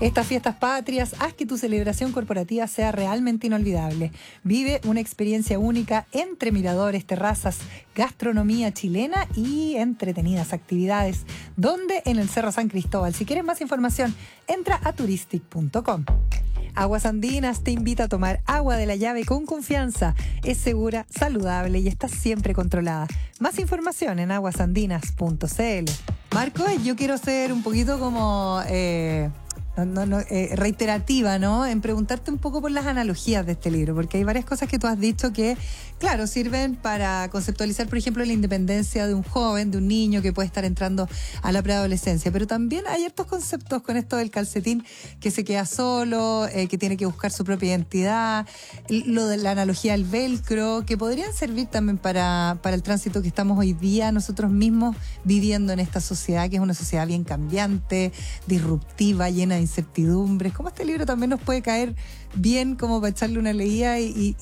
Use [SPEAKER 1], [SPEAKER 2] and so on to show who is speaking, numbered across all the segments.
[SPEAKER 1] Estas fiestas patrias, haz que tu celebración corporativa sea realmente inolvidable. Vive una experiencia única entre miradores, terrazas, gastronomía chilena y entretenidas actividades. ¿Dónde? En el Cerro San Cristóbal. Si quieres más información, entra a turistic.com. Aguas Andinas te invita a tomar agua de la llave con confianza. Es segura, saludable y está siempre controlada. Más información en aguasandinas.cl. Marco, yo quiero ser un poquito como reiterativa, ¿no? En preguntarte un poco por las analogías de este libro, porque hay varias cosas que tú has dicho que, claro, sirven para conceptualizar, por ejemplo, la independencia de un joven, de un niño que puede estar entrando a la preadolescencia, pero también hay estos conceptos con esto del calcetín que se queda solo, que tiene que buscar su propia identidad, lo de la analogía al velcro, que podrían servir también para el tránsito que estamos hoy día nosotros mismos viviendo en esta sociedad, que es una sociedad bien cambiante, disruptiva, llena de incertidumbres. ¿Cómo este libro también nos puede caer bien como para echarle una leída y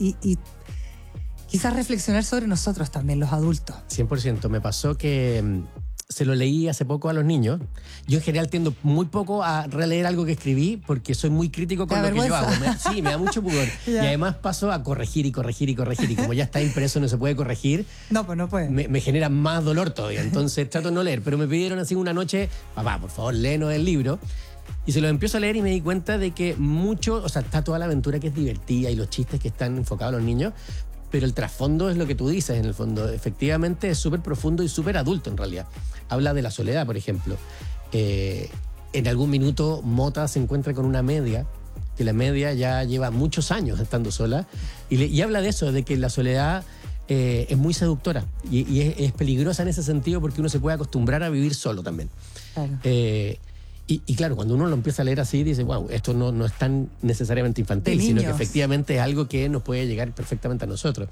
[SPEAKER 1] quizás reflexionar sobre nosotros también, los adultos?
[SPEAKER 2] 100%. Me pasó que se lo leí hace poco a los niños. Yo en general tiendo muy poco a releer algo que escribí porque soy muy crítico con lo que yo hago. Sí, me da mucho pudor. Y además paso a corregir y como ya está impreso, no se puede corregir.
[SPEAKER 1] No, pues no puede.
[SPEAKER 2] Me genera más dolor todavía. Entonces trato de no leer. Pero me pidieron así una noche, papá, por favor, léenos el libro. Y se lo empiezo a leer y me di cuenta de que está toda la aventura que es divertida y los chistes que están enfocados a los niños, pero el trasfondo es lo que tú dices, en el fondo. Efectivamente es súper profundo y súper adulto en realidad. Habla de la soledad, por ejemplo. En algún minuto Mota se encuentra con una media, que la media ya lleva muchos años estando sola, y habla de eso, de que la soledad es muy seductora y es peligrosa en ese sentido porque uno se puede acostumbrar a vivir solo también. Claro. Y claro, cuando uno lo empieza a leer así, dice, wow, esto no es tan necesariamente infantil, sino que efectivamente es algo que nos puede llegar perfectamente a nosotros.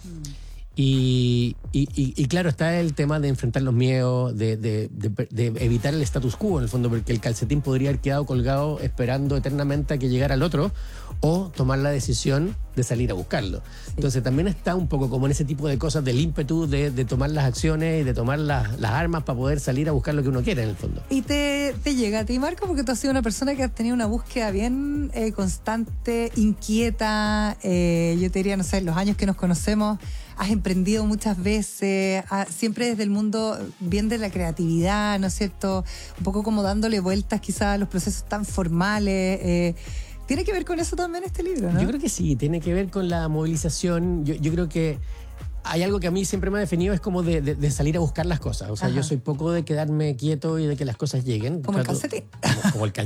[SPEAKER 2] Y claro, está el tema de enfrentar los miedos, de evitar el status quo, en el fondo, porque el calcetín podría haber quedado colgado esperando eternamente a que llegara el otro, o tomar la decisión de salir a buscarlo. Sí. Entonces también está un poco como en ese tipo de cosas del ímpetu de tomar las acciones y de tomar las armas para poder salir a buscar lo que uno quiere en el fondo.
[SPEAKER 1] Y te llega a ti, Marco, porque tú has sido una persona que has tenido una búsqueda bien constante, inquieta, yo te diría, no sé, en los años que nos conocemos, has emprendido muchas veces, siempre desde el mundo bien de la creatividad, ¿no es cierto? Un poco como dándole vueltas quizás a los procesos tan formales. ¿Tiene que ver con eso también este libro, no?
[SPEAKER 2] Yo creo que sí, tiene que ver con la movilización. Yo creo que hay algo que a mí siempre me ha definido, es como de salir a buscar las cosas. O sea, yo soy poco de quedarme quieto y de que las cosas lleguen.
[SPEAKER 1] Como el calcetín.
[SPEAKER 2] Como el calcetín.